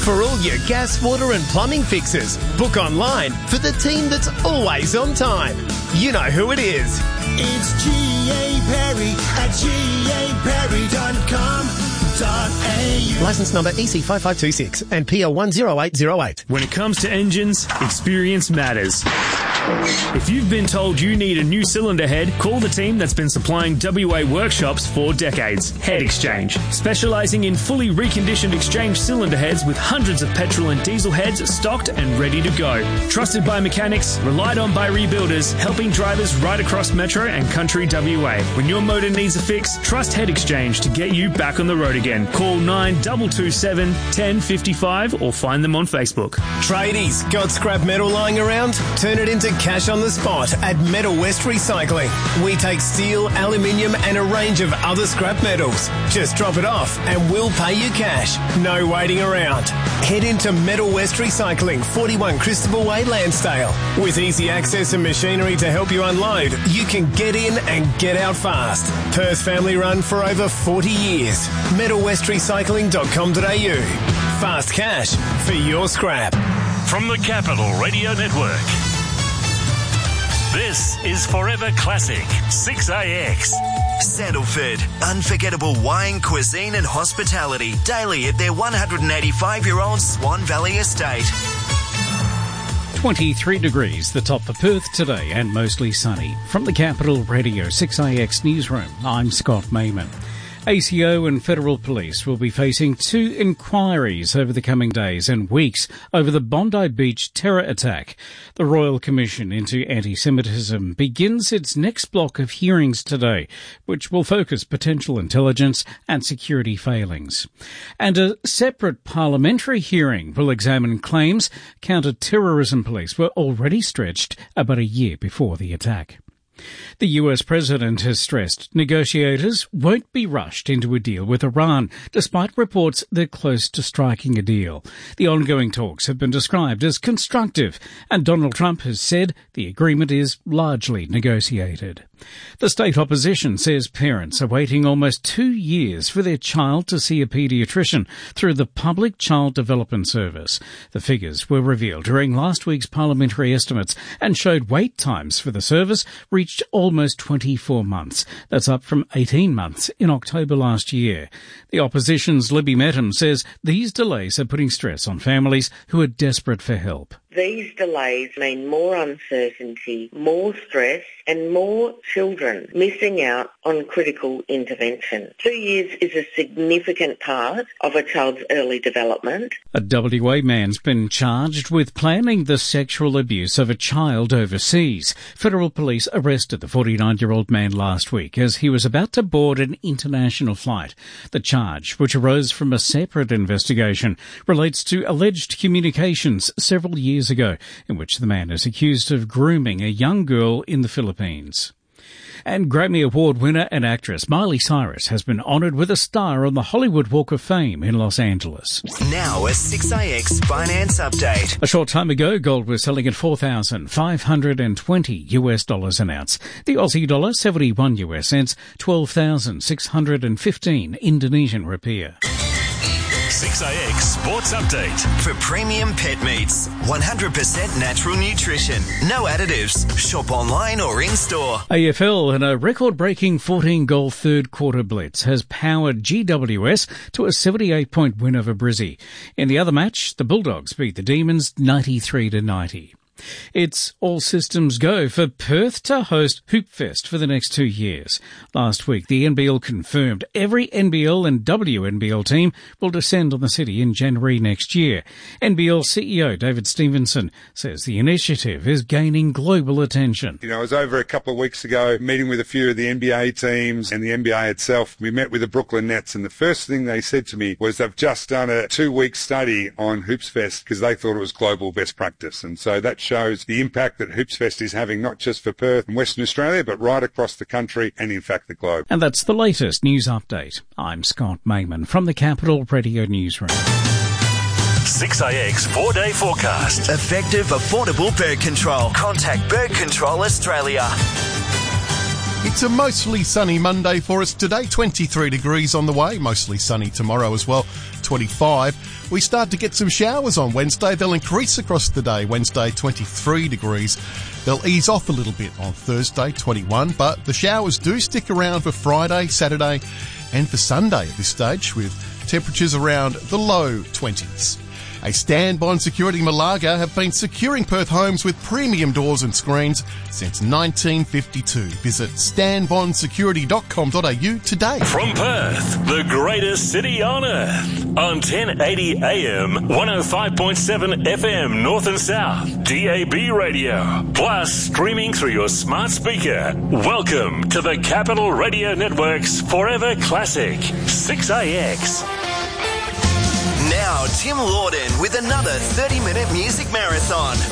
For all your gas, water and plumbing fixes, book online for the team that's always on time. You know who it is. It's G.A. Perry at gaperry.com.au. Licence number EC5526 and PL 10808. When it comes to engines, experience matters. If you've been told you need a new cylinder head, call the team that's been supplying WA workshops for decades, Head Exchange. Specialising in fully reconditioned exchange cylinder heads with hundreds of petrol and diesel heads stocked and ready to go. Trusted by mechanics, relied on by rebuilders, helping drivers right across Metro and Country WA. When your motor needs a fix, trust Head Exchange to get you back on the road again. Call 9227 1055 or find them on Facebook. Tradies, got scrap metal lying around? Turn it into cash on the spot at Metal West Recycling. We take steel, aluminium and a range of other scrap metals. Just drop it off and we'll pay you cash. No waiting around. Head into Metal West Recycling, 41 Christopher Way, Lansdale. With easy access and machinery to help you unload, you can get in and get out fast. Perth family run for over 40 years. MetalWestRecycling.com.au. Fast cash for your scrap. From the Capital Radio Network, this is Forever Classic 6AX. Sandalford, unforgettable wine, cuisine and hospitality daily at their 185-year-old Swan Valley estate. 23 degrees, the top for Perth today and mostly sunny. From the Capital Radio 6AX Newsroom, I'm Scott Mayman. ACO and Federal Police will be facing 2 inquiries over the coming days and weeks over the Bondi Beach terror attack. The Royal Commission into Anti-Semitism begins its next block of hearings today, which will focus potential intelligence and security failings. And a separate parliamentary hearing will examine claims counter-terrorism police were already stretched about a year before the attack. The US president has stressed negotiators won't be rushed into a deal with Iran, despite reports they're close to striking a deal. The ongoing talks have been described as constructive, and Donald Trump has said the agreement is largely negotiated. The state opposition says parents are waiting almost 2 years for their child to see a paediatrician through the Public Child Development Service. The figures were revealed during last week's parliamentary estimates and showed wait times for the service reached almost 24 months. That's up from 18 months in October last year. The opposition's Libby Mettam says these delays are putting stress on families who are desperate for help. These delays mean more uncertainty, more stress and more children missing out on critical intervention. 2 years is a significant part of a child's early development. A WA man's been charged with planning the sexual abuse of a child overseas. Federal police arrested the 49-year-old man last week as he was about to board an international flight. The charge, which arose from a separate investigation, relates to alleged communications several years ago in which the man is accused of grooming a young girl in the Philippines. And Grammy Award winner and actress Miley Cyrus has been honoured with a star on the Hollywood Walk of Fame in Los Angeles. Now a 6AX finance update. A short time ago, gold was selling at $4,520 an ounce. The Aussie dollar 71 US cents, 12,615 Indonesian rupiah. 6AX Sports Update. For premium pet meats, 100% natural nutrition, no additives. Shop online or in-store. AFL and a record-breaking 14-goal third-quarter blitz has powered GWS to a 78-point win over Brizzy. In the other match, the Bulldogs beat the Demons 93-90. It's all systems go for Perth to host Hoopfest for the next 2 years. Last week, the NBL confirmed every NBL and WNBL team will descend on the city in January next year. NBL CEO David Stevenson says the initiative is gaining global attention. I was over a couple of weeks ago meeting with a few of the NBA teams and the NBA itself. We met with the Brooklyn Nets, and the first thing they said to me was they've just done a 2-week study on Hoopsfest because they thought it was global best practice. And so that shows the impact that Hoopsfest is having not just for Perth and Western Australia, but right across the country and, in fact, the globe. And that's the latest news update. I'm Scott Mayman from the Capital Radio Newsroom. 6AX 4-day forecast. Effective, affordable bird control. Contact Bird Control Australia. It's a mostly sunny Monday for us today. 23 degrees on the way. Mostly sunny tomorrow as well. 25. We start to get some showers on Wednesday. They'll increase across the day. Wednesday, 23 degrees. They'll ease off a little bit on Thursday, 21. But the showers do stick around for Friday, Saturday and for Sunday at this stage, with temperatures around the low 20s. A Stanbond Security Malaga have been securing Perth homes with premium doors and screens since 1952. Visit stanbondsecurity.com.au today. From Perth, the greatest city on earth. On 1080 AM, 105.7 FM North and South, DAB radio. Plus streaming through your smart speaker. Welcome to the Capital Radio Network's Forever Classic, 6AX. Now, Tim Lawden with another 30-minute music marathon.